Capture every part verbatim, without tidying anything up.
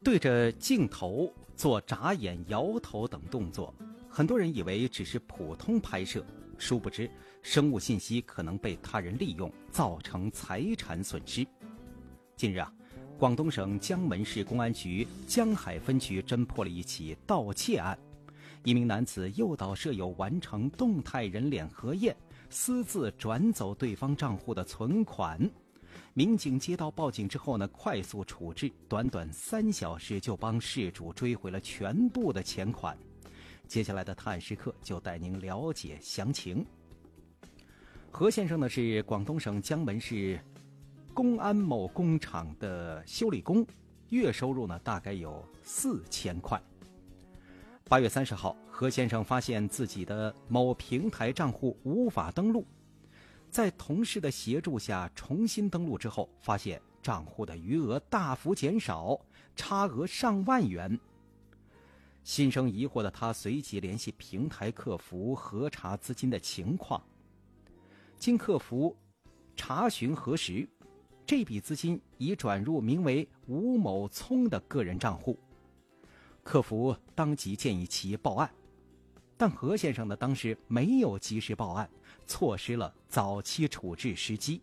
对着镜头做眨眼、摇头等动作，很多人以为只是普通拍摄，殊不知生物信息可能被他人利用，造成财产损失。近日啊，广东省江门市公安局江海分局侦破了一起盗窃案，一名男子诱导舍友完成动态人脸核验，私自转走对方账户的存款。民警接到报警之后呢，快速处置，短短三小时就帮事主追回了全部的钱款。接下来的探案时刻就带您了解详情。何先生呢是广东省江门市公安某工厂的修理工，月收入呢大概有四千块。八月三十号，何先生发现自己的某平台账户无法登录，在同事的协助下重新登录之后，发现账户的余额大幅减少，差额上万元。心生疑惑的他随即联系平台客服核查资金的情况。经客服查询核实，这笔资金已转入名为吴某聪的个人账户。客服当即建议其报案，但何先生呢当时没有及时报案，错失了早期处置时机。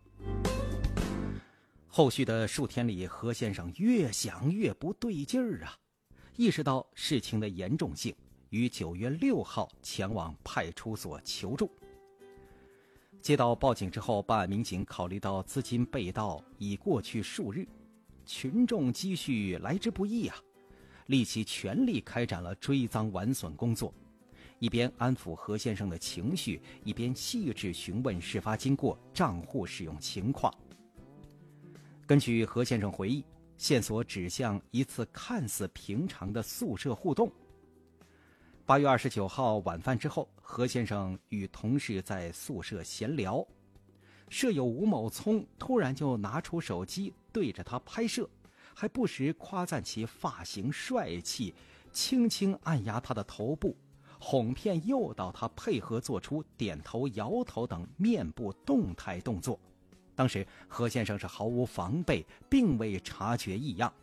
后续的数天里，何先生越想越不对劲儿啊，意识到事情的严重性，于九月六号前往派出所求助。接到报警之后，办案民警考虑到资金被盗已过去数日，群众积蓄来之不易啊，立即全力开展了追赃挽损工作，一边安抚何先生的情绪，一边细致询问事发经过、账户使用情况。根据何先生回忆，线索指向一次看似平常的宿舍互动。八月二十九号晚饭之后，何先生与同事在宿舍闲聊，舍友吴某聪突然就拿出手机对着他拍摄，还不时夸赞其发型帅气，轻轻按压他的头部，哄骗诱导他配合做出点头、摇头等面部动态动作。当时何先生是毫无防备，并未察觉异样。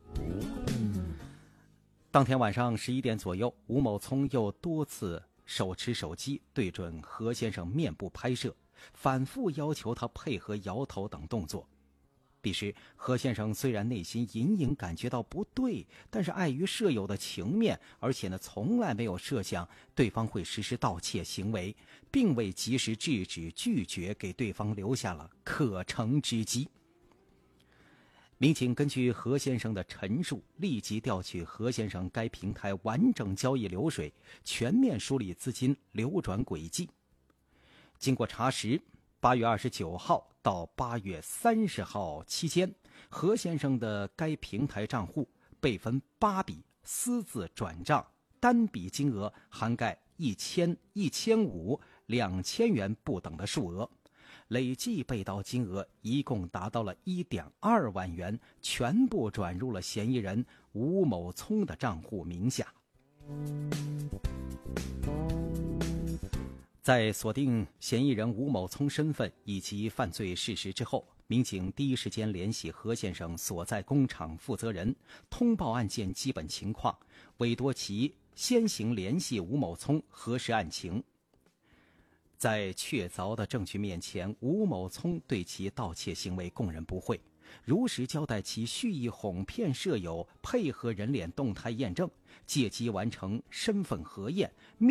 当天晚上十一点左右，吴某聪又多次手持手机对准何先生面部拍摄，反复要求他配合摇头等动作。彼时何先生虽然内心隐隐感觉到不对，但是碍于舍友的情面，而且呢从来没有设想对方会实施盗窃行为，并未及时制止拒绝，给对方留下了可乘之机。民警根据何先生的陈述，立即调取何先生该平台完整交易流水，全面梳理资金流转轨迹。经过查实，八月二十九号到八月三十号期间，何先生的该平台账户被分八笔私自转账，单笔金额涵盖一千、一千五、两千元不等的数额，累计被盗金额一共达到了一点二万元，全部转入了嫌疑人吴某聪的账户名下。在锁定嫌疑人吴某聪身份以及犯罪事实之后，民警第一时间联系何先生所在工厂负责人，通报案件基本情况，委托其先行联系吴某聪核实案情。在确凿的证据面前，吴某聪对其盗窃行为供认不讳，如实交代其蓄意哄骗舍友配合人脸动态验证，借机完成身份核验，